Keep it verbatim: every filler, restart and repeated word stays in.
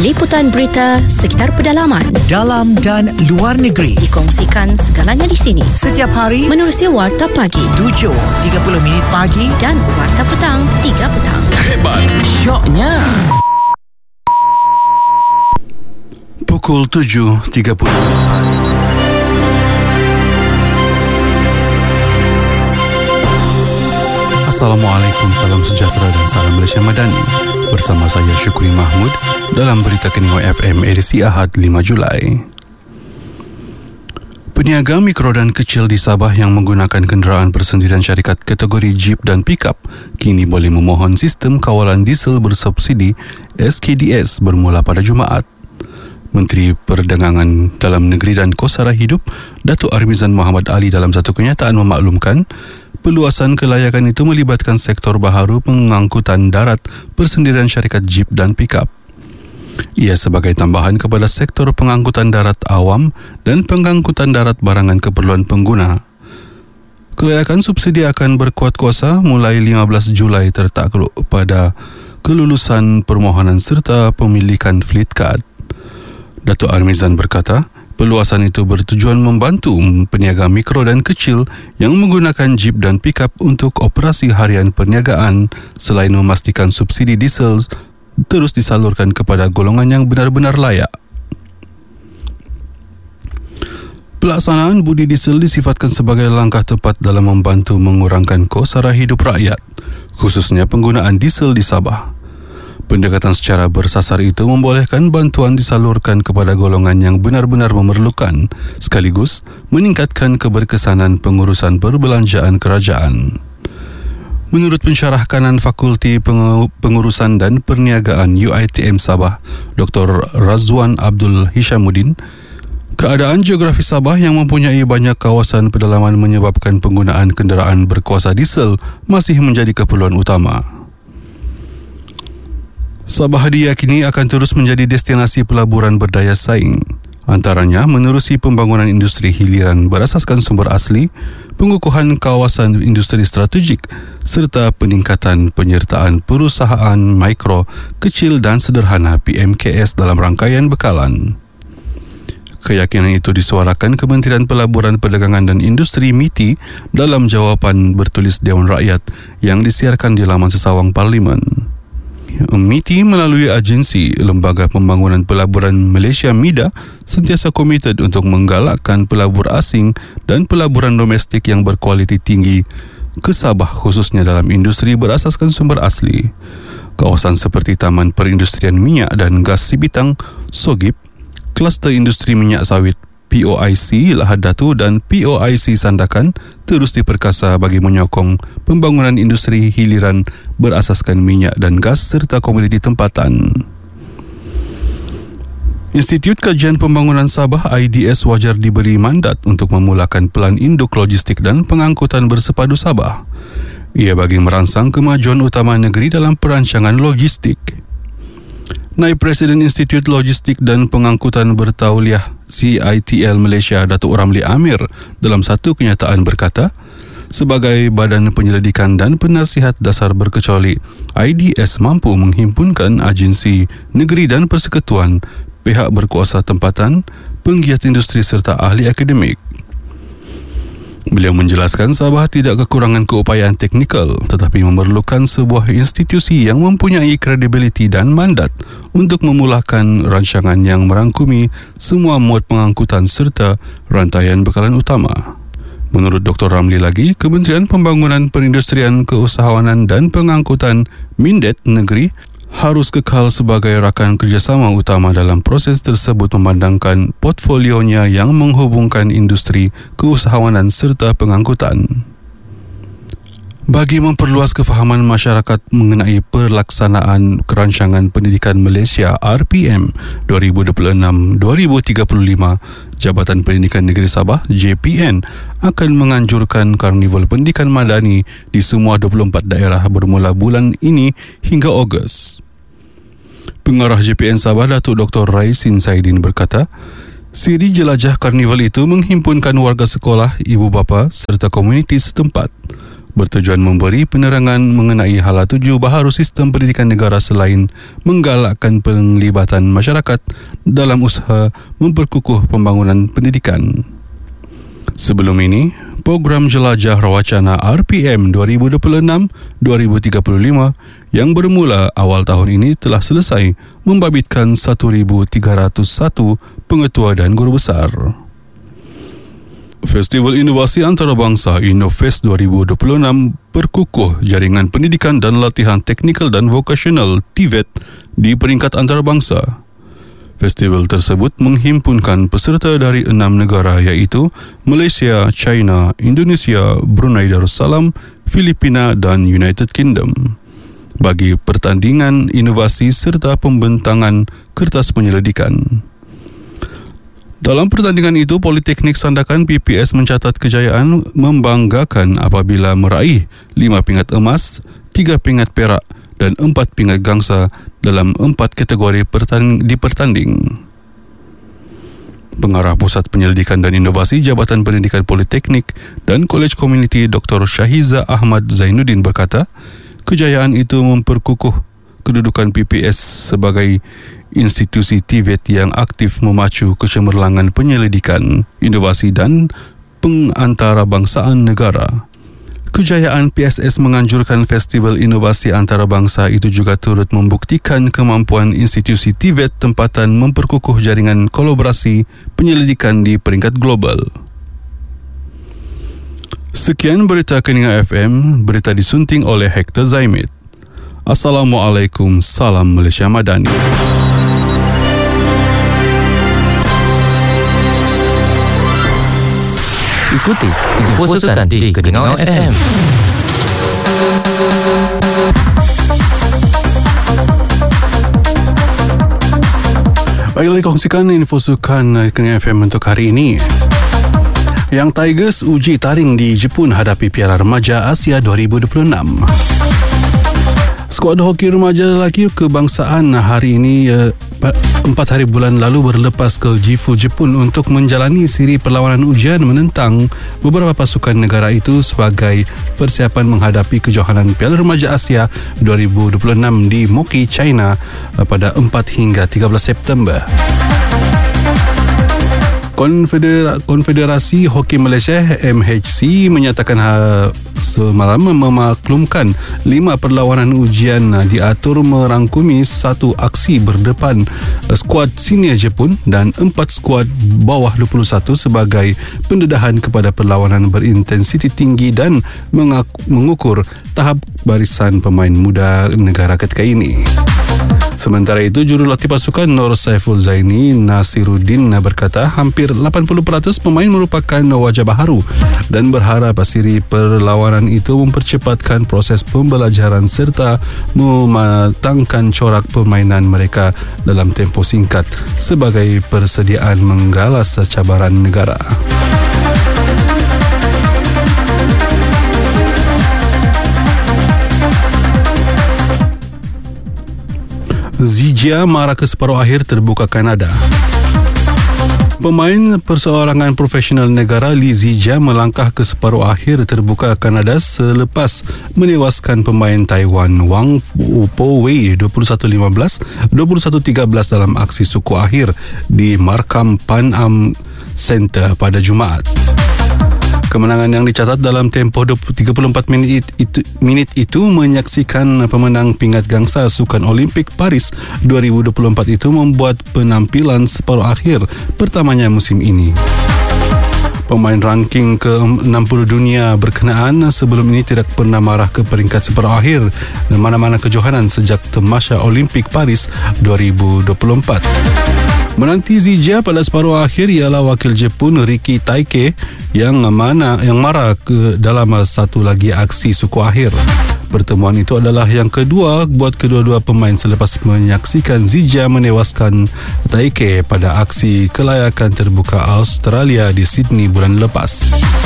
Liputan berita sekitar pedalaman, dalam dan luar negeri, dikongsikan segalanya di sini. Setiap hari menerusi Warta Pagi tujuh tiga puluh minit pagi dan Warta Petang tiga petang. Hebat, syoknya. Pukul tujuh tiga puluh. Assalamualaikum, salam sejahtera dan salam Malaysia Madani. Bersama saya Syukri Mahmud dalam Berita Keningau F M edisi Ahad lima Julai. Peniaga mikro dan kecil di Sabah yang menggunakan kenderaan persendirian syarikat kategori Jeep dan Pickup kini boleh memohon sistem kawalan diesel bersubsidi S K D S bermula pada Jumaat. Menteri Perdagangan Dalam Negeri dan Kosara Hidup, Datuk Armizan Muhammad Ali dalam satu kenyataan memaklumkan peluasan kelayakan itu melibatkan sektor baharu pengangkutan darat persendirian syarikat Jeep dan Pickup. Ia sebagai tambahan kepada sektor pengangkutan darat awam dan pengangkutan darat barangan keperluan pengguna. Kelayakan subsidi akan berkuat kuasa mulai lima belas Julai tertakluk pada kelulusan permohonan serta pemilikan fleet card. Datuk Armizan berkata, peluasan itu bertujuan membantu peniaga mikro dan kecil yang menggunakan Jeep dan Pickup untuk operasi harian perniagaan selain memastikan subsidi diesel terus disalurkan kepada golongan yang benar-benar layak. Pelaksanaan budi diesel disifatkan sebagai langkah tepat dalam membantu mengurangkan kos sara hidup rakyat, khususnya penggunaan diesel di Sabah. Pendekatan secara bersasar itu membolehkan bantuan disalurkan kepada golongan yang benar-benar memerlukan, sekaligus meningkatkan keberkesanan pengurusan perbelanjaan kerajaan. Menurut pensyarah kanan Fakulti Pengurusan dan Perniagaan U I T M Sabah, Doktor Razwan Abdul Hishamuddin, keadaan geografi Sabah yang mempunyai banyak kawasan pedalaman menyebabkan penggunaan kenderaan berkuasa diesel masih menjadi keperluan utama. Sabah diyakini akan terus menjadi destinasi pelaburan berdaya saing, antaranya menerusi pembangunan industri hiliran berasaskan sumber asli, pengukuhan kawasan industri strategik serta peningkatan penyertaan perusahaan mikro, kecil dan sederhana P M K S dalam rangkaian bekalan. Keyakinan itu disuarakan Kementerian Pelaburan Perdagangan dan Industri M I T I dalam jawapan bertulis Dewan Rakyat yang disiarkan di laman sesawang Parlimen. M I T I melalui agensi Lembaga Pembangunan Pelaburan Malaysia MIDA sentiasa komited untuk menggalakkan pelabur asing dan pelaburan domestik yang berkualiti tinggi ke Sabah, khususnya dalam industri berasaskan sumber asli. Kawasan seperti Taman Perindustrian Minyak dan Gas Sibitang, Sogip, Kluster Industri Minyak Sawit P O I C Lahad Datu dan P O I C Sandakan terus diperkasa bagi menyokong pembangunan industri hiliran berasaskan minyak dan gas serta komoditi tempatan. Institut Kajian Pembangunan Sabah I D S wajar diberi mandat untuk memulakan pelan induk logistik dan pengangkutan bersepadu Sabah. Ia bagi merangsang kemajuan utama negeri dalam perancangan logistik. Naib Presiden Institut Logistik dan Pengangkutan Bertauliah C I T L Malaysia, Datuk Ramli Amir dalam satu kenyataan berkata, sebagai badan penyelidikan dan penasihat dasar berkecuali, I D S mampu menghimpunkan agensi negeri dan persekutuan, pihak berkuasa tempatan, penggiat industri serta ahli akademik. Beliau menjelaskan Sabah tidak kekurangan keupayaan teknikal tetapi memerlukan sebuah institusi yang mempunyai kredibiliti dan mandat untuk memulahkan rancangan yang merangkumi semua mod pengangkutan serta rantaian bekalan utama. Menurut Doktor Ramli lagi, Kementerian Pembangunan Perindustrian, Keusahawanan dan Pengangkutan Mindet Negeri harus kekal sebagai rakan kerjasama utama dalam proses tersebut memandangkan portfolionya yang menghubungkan industri, keusahawanan serta pengangkutan. Bagi memperluas kefahaman masyarakat mengenai pelaksanaan Kerancangan Pendidikan Malaysia R P M dua ribu dua puluh enam dua ribu tiga puluh lima, Jabatan Pendidikan Negeri Sabah J P N akan menganjurkan Karnival Pendidikan Madani di semua dua puluh empat daerah bermula bulan ini hingga Ogos. Pengarah J P N Sabah Datuk Doktor Raisin Saidin berkata, siri jelajah karnival itu menghimpunkan warga sekolah, ibu bapa serta komuniti setempat. bertujuan memberi penerangan mengenai hala tuju baharu sistem pendidikan negara selain menggalakkan penglibatan masyarakat dalam usaha memperkukuh pembangunan pendidikan. Sebelum ini, program Jelajah Rawacana R P M dua ribu dua puluh enam dua ribu tiga puluh lima yang bermula awal tahun ini telah selesai membabitkan seribu tiga ratus satu pengetua dan guru besar. Festival Inovasi Antarabangsa InnoFest dua ribu dua puluh enam berkukuh jaringan pendidikan dan latihan teknikal dan vokasional T V E T di peringkat antarabangsa. Festival tersebut menghimpunkan peserta dari enam negara iaitu Malaysia, China, Indonesia, Brunei Darussalam, Filipina dan United Kingdom bagi pertandingan inovasi serta pembentangan kertas penyelidikan. Dalam pertandingan itu, Politeknik Sandakan P P S mencatat kejayaan membanggakan apabila meraih lima pingat emas, tiga pingat perak dan empat pingat gangsa dalam empat kategori pertanding, di pertanding. Pengarah Pusat Penyelidikan dan Inovasi Jabatan Pendidikan Politeknik dan Kolej Komuniti Doktor Syahiza Ahmad Zainuddin berkata, kejayaan itu memperkukuh kedudukan P P S sebagai institusi T V E T yang aktif memacu kecemerlangan penyelidikan, inovasi dan pengantarabangsaaan negara. Kejayaan P S S menganjurkan Festival Inovasi Antarabangsa itu juga turut membuktikan kemampuan institusi T V E T tempatan memperkukuh jaringan kolaborasi penyelidikan di peringkat global. Sekian berita Keninga F M, berita disunting oleh Hector Zaimit. Assalamualaikum, salam Malaysia Madani. Ikuti info sukan di Keninga F M. Baiklah, kongsikan info sukan Keninga F M untuk hari ini. Yang Tigers uji taring di Jepun hadapi Piala Remaja Asia dua ribu dua puluh enam. Skuad hoki remaja lelaki kebangsaan hari ini eh, empat hari bulan lalu berlepas ke Gifu, Jepun untuk menjalani siri perlawanan ujian menentang beberapa pasukan negara itu sebagai persiapan menghadapi kejohanan Piala Remaja Asia dua ribu dua puluh enam di Mochi, China eh, pada empat hingga tiga belas September. Konfeder- Konfederasi Hoki Malaysia M H C menyatakan ha, semalam memaklumkan lima perlawanan ujian diatur merangkumi satu aksi berdepan skuad senior Jepun dan empat skuad bawah dua puluh satu sebagai pendedahan kepada perlawanan berintensiti tinggi dan mengaku, mengukur tahap barisan pemain muda negara ketika ini. Sementara itu, jurulatih pasukan Nur Saiful Zaini Nasiruddin berkata hampir lapan puluh peratus pemain merupakan wajah baharu dan berharap siri perlawanan itu mempercepatkan proses pembelajaran serta mematangkan corak permainan mereka dalam tempoh singkat sebagai persediaan menggalas cabaran negara. Zijia marah ke separuh akhir terbuka Kanada. Pemain perseorangan profesional negara Lee Zijia melangkah ke separuh akhir terbuka Kanada selepas menewaskan pemain Taiwan Wang Po Wei dua puluh satu lima belas, dua puluh satu tiga belas dalam aksi suku akhir di Markham Pan Am Center pada Jumaat. Kemenangan yang dicatat dalam tempoh tiga puluh empat minit itu, minit itu menyaksikan pemenang pingat gangsa Sukan Olimpik Paris dua ribu dua puluh empat itu membuat penampilan separuh akhir pertamanya musim ini. Pemain ranking ke enam puluh dunia berkenaan sebelum ini tidak pernah marah ke peringkat separuh akhir dan mana-mana kejohanan sejak Tamasya Olimpik Paris dua ribu dua puluh empat. Menanti Zijia pada separuh akhir ialah wakil Jepun Riki Taike yang mana yang marah ke dalam satu lagi aksi suku akhir. Pertemuan itu adalah yang kedua buat kedua-dua pemain selepas menyaksikan Zijia menewaskan Taike pada aksi kelayakan terbuka Australia di Sydney bulan lepas.